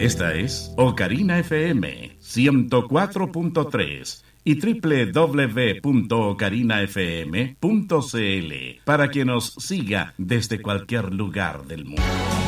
Esta es Ocarina FM 104.3 y www.ocarinafm.cl para que nos siga desde cualquier lugar del mundo.